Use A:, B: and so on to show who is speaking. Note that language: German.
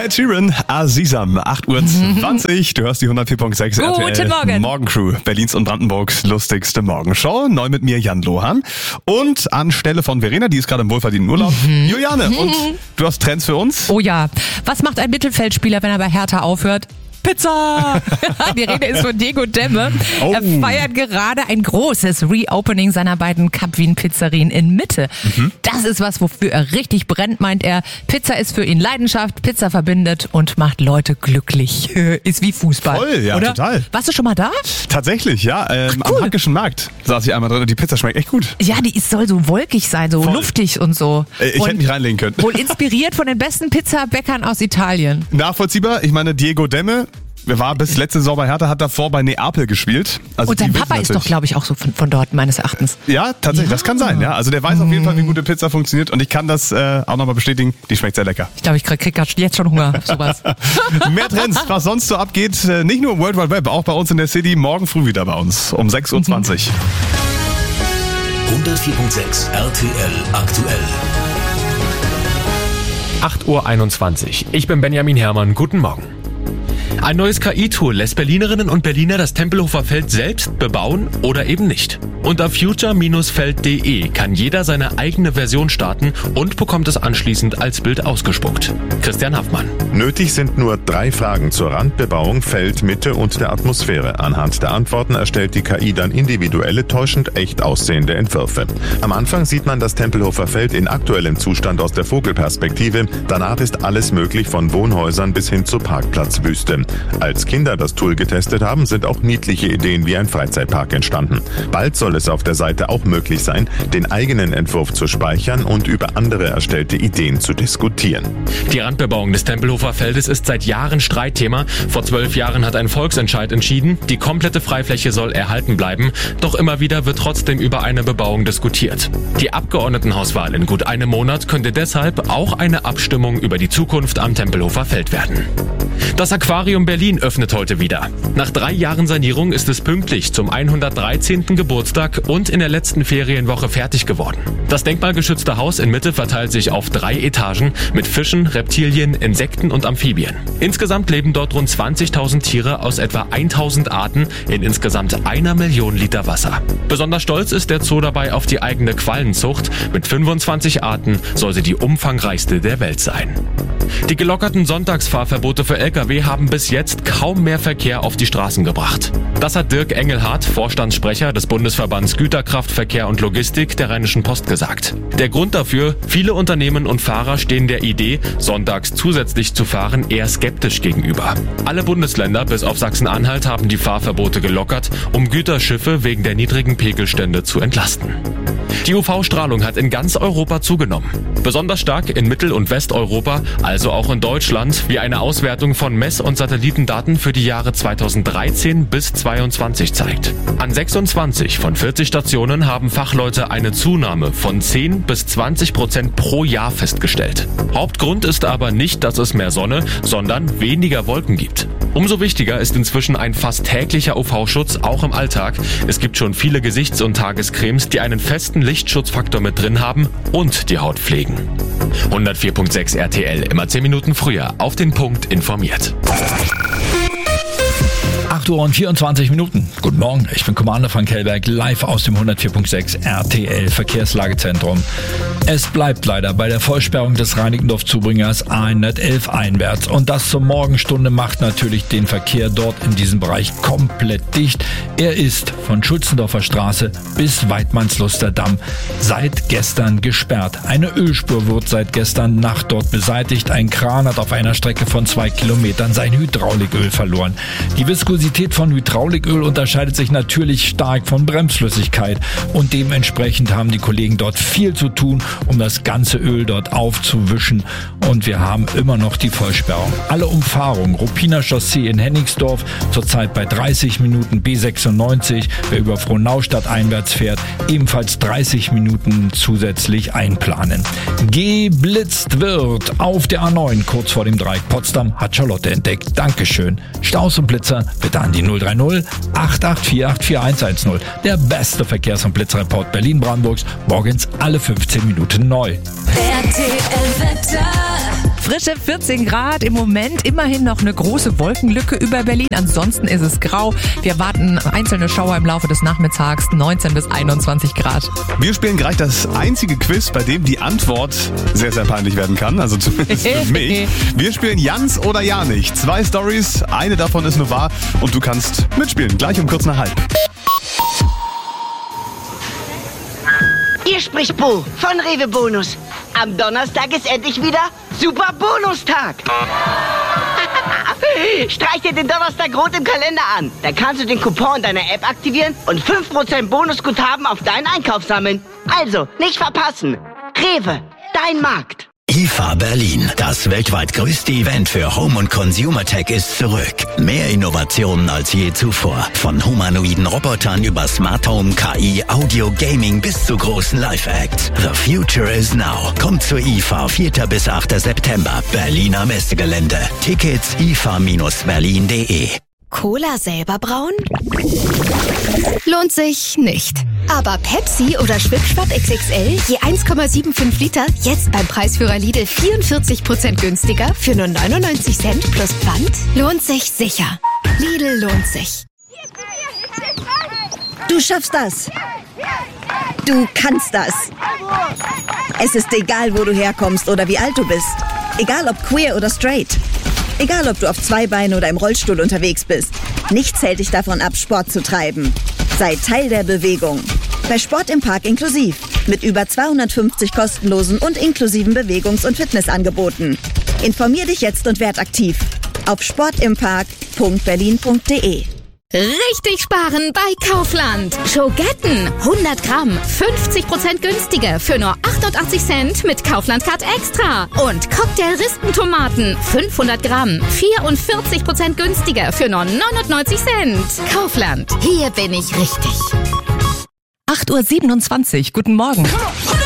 A: Ed Sheeran, Azizam, 8:20 Uhr. Du hörst die 104.6 RTL.
B: Guten Morgen.
A: Morgencrew, Berlins und Brandenburgs lustigste Morgenshow. Neu mit mir Jan Lohan. Und anstelle von Verena, die ist gerade im wohlverdienten Urlaub, Juliane. Und du hast Trends für uns?
B: Oh ja. Was macht ein Mittelfeldspieler, wenn er bei Hertha aufhört? Pizza! Die Rede ist von Diego Demme.
A: Oh.
B: Er feiert gerade ein großes Reopening seiner beiden Cup-Wien-Pizzerien in Mitte. Das ist was, wofür er richtig brennt, meint er. Pizza ist für ihn Leidenschaft, Pizza verbindet und macht Leute glücklich. Ist wie Fußball.
A: Voll, ja,
B: oder?
A: total.
B: Warst du schon mal da?
A: Tatsächlich, ja. Am Hackischen Markt saß ich einmal drin und die Pizza schmeckt echt gut.
B: Ja, soll so wolkig sein, so
A: Voll.
B: luftig und so.
A: Ich hätte mich reinlegen können.
B: Wohl inspiriert von den besten Pizzabäckern aus Italien.
A: Nachvollziehbar. Ich meine, Diego Demme, wer war bis letzte Saison bei Hertha, hat davor bei Neapel gespielt. Also
B: Und sein
A: die
B: Papa
A: wissen
B: ist doch,
A: natürlich.
B: glaube ich, auch so von dort, meines Erachtens.
A: Ja, tatsächlich,
B: Ja.
A: das kann sein. Ja, also der weiß auf jeden Fall, wie gute Pizza funktioniert und ich kann das auch nochmal bestätigen, die schmeckt sehr lecker.
B: Ich glaube, ich krieg jetzt schon Hunger auf sowas.
A: Mehr Trends, was sonst so abgeht, nicht nur im World Wide Web, auch bei uns in der City, morgen früh wieder bei uns um 6:20 Uhr.
C: 104.6 RTL aktuell.
D: 8:21 Uhr. Ich bin Benjamin Herrmann. Guten Morgen. Ein neues KI-Tool lässt Berlinerinnen und Berliner das Tempelhofer Feld selbst bebauen oder eben nicht. Unter future-feld.de kann jeder seine eigene Version starten und bekommt es anschließend als Bild ausgespuckt. Christian Haffmann.
E: Nötig sind nur 3 Fragen zur Randbebauung, Feld, Mitte und der Atmosphäre. Anhand der Antworten erstellt die KI dann individuelle, täuschend echt aussehende Entwürfe. Am Anfang sieht man das Tempelhofer Feld in aktuellem Zustand aus der Vogelperspektive. Danach ist alles möglich, von Wohnhäusern bis hin zur Parkplatzwüste. Als Kinder das Tool getestet haben, sind auch niedliche Ideen wie ein Freizeitpark entstanden. Bald soll es auf der Seite auch möglich sein, den eigenen Entwurf zu speichern und über andere erstellte Ideen zu diskutieren.
D: Die Randbebauung des Tempelhofer Feldes ist seit Jahren Streitthema. Vor 12 Jahren hat ein Volksentscheid entschieden, die komplette Freifläche soll erhalten bleiben. Doch immer wieder wird trotzdem über eine Bebauung diskutiert. Die Abgeordnetenhauswahl in gut einem Monat könnte deshalb auch eine Abstimmung über die Zukunft am Tempelhofer Feld werden. Das Aquarium Berlin öffnet heute wieder. Nach 3 Jahren Sanierung ist es pünktlich zum 113. Geburtstag und in der letzten Ferienwoche fertig geworden. Das denkmalgeschützte Haus in Mitte verteilt sich auf 3 Etagen mit Fischen, Reptilien, Insekten und Amphibien. Insgesamt leben dort rund 20.000 Tiere aus etwa 1.000 Arten in insgesamt 1 Million Liter Wasser. Besonders stolz ist der Zoo dabei auf die eigene Quallenzucht. Mit 25 Arten soll sie die umfangreichste der Welt sein. Die gelockerten Sonntagsfahrverbote für Lkw haben bis jetzt kaum mehr Verkehr auf die Straßen gebracht. Das hat Dirk Engelhardt, Vorstandssprecher des Bundesverbands Güterkraftverkehr und Logistik der Rheinischen Post gesagt. Der Grund dafür: viele Unternehmen und Fahrer stehen der Idee, sonntags zusätzlich zu fahren, eher skeptisch gegenüber. Alle Bundesländer bis auf Sachsen-Anhalt haben die Fahrverbote gelockert, um Güterschiffe wegen der niedrigen Pegelstände zu entlasten. Die UV-Strahlung hat in ganz Europa zugenommen. Besonders stark in Mittel- und Westeuropa, also auch in Deutschland, wie eine Auswertung von Mess- und Satellitendaten für die Jahre 2013 bis 2022 zeigt. An 26 von 40 Stationen haben Fachleute eine Zunahme von 10 bis 20% pro Jahr festgestellt. Hauptgrund ist aber nicht, dass es mehr Sonne, sondern weniger Wolken gibt. Umso wichtiger ist inzwischen ein fast täglicher UV-Schutz, auch im Alltag. Es gibt schon viele Gesichts- und Tagescremes, die einen festen Lichtschutzfaktor mit drin haben und die Haut pflegen. 104.6 RTL, immer 10 Minuten früher, auf den Punkt informiert.
F: 8:24 Uhr. Guten Morgen, ich bin Commander Frank Hellberg, live aus dem 104.6 RTL Verkehrslagezentrum. Es bleibt leider bei der Vollsperrung des Reinickendorf-Zubringers A111 einwärts. Und das zur Morgenstunde macht natürlich den Verkehr dort in diesem Bereich komplett dicht. Er ist von Schulzendorfer Straße bis Weidmannsluster Damm seit gestern gesperrt. Eine Ölspur wird seit gestern Nacht dort beseitigt. Ein Kran hat auf einer Strecke von 2 Kilometern sein Hydrauliköl verloren. Die Viskosität von Hydrauliköl unterscheidet sich natürlich stark von Bremsflüssigkeit. Und dementsprechend haben die Kollegen dort viel zu tun, um das ganze Öl dort aufzuwischen. Und wir haben immer noch die Vollsperrung. Alle Umfahrungen, Ruppiner Chaussee in Hennigsdorf, zurzeit bei 30 Minuten, B96, wer über Frohnaustadt einwärts fährt, ebenfalls 30 Minuten zusätzlich einplanen. Geblitzt wird auf der A9, kurz vor dem Dreieck Potsdam, hat Charlotte entdeckt. Dankeschön. Staus und Blitzer bitte an die 030 884 84110. Der beste Verkehrs- und Blitzreport Berlin-Brandenburgs, morgens alle 15 Minuten neu.
G: RTL Wetter.
B: Frische 14 Grad im Moment, immerhin noch eine große Wolkenlücke über Berlin. Ansonsten ist es grau. Wir erwarten einzelne Schauer im Laufe des Nachmittags, 19 bis 21 Grad.
A: Wir spielen gleich das einzige Quiz, bei dem die Antwort sehr, sehr peinlich werden kann. Also zumindest für mich. Wir spielen Jans oder ja nicht. 2 Stories, eine davon ist nur wahr und du kannst mitspielen. Gleich um kurz nach halb.
G: Hier spricht Bo von Rewe Bonus. Am Donnerstag ist endlich wieder Super Bonustag. Streich dir den Donnerstag rot im Kalender an. Dann kannst du den Coupon in deiner App aktivieren und 5% Bonusguthaben auf deinen Einkauf sammeln. Also, nicht verpassen. Rewe, dein Markt.
C: IFA Berlin, das weltweit größte Event für Home- und Consumer Tech ist zurück. Mehr Innovationen als je zuvor. Von humanoiden Robotern über Smart Home, KI, Audio, Gaming bis zu großen Live-Acts. The future is now. Kommt zur IFA 4. bis 8. September. Berliner Messegelände. Tickets ifa-berlin.de.
H: Cola selber brauen? Lohnt sich nicht. Aber Pepsi oder Schwipschwapp XXL, je 1,75 Liter, jetzt beim Preisführer Lidl 44% günstiger für nur 99 Cent plus Pfand? Lohnt sich sicher. Lidl lohnt sich.
I: Du schaffst das. Du kannst das. Es ist egal, wo du herkommst oder wie alt du bist. Egal ob queer oder straight. Egal, ob du auf 2 Beinen oder im Rollstuhl unterwegs bist. Nichts hält dich davon ab, Sport zu treiben. Sei Teil der Bewegung. Bei Sport im Park inklusiv. Mit über 250 kostenlosen und inklusiven Bewegungs- und Fitnessangeboten. Informier dich jetzt und werd aktiv. Auf sportimpark.berlin.de.
H: Richtig sparen bei Kaufland. Schogetten, 100 Gramm, 50% günstiger für nur 88 Cent mit Kaufland Card Extra. Und Cocktail-Rispentomaten, 500 Gramm, 44% günstiger für nur 99 Cent. Kaufland, hier bin ich richtig.
B: 8:27 Uhr, guten Morgen.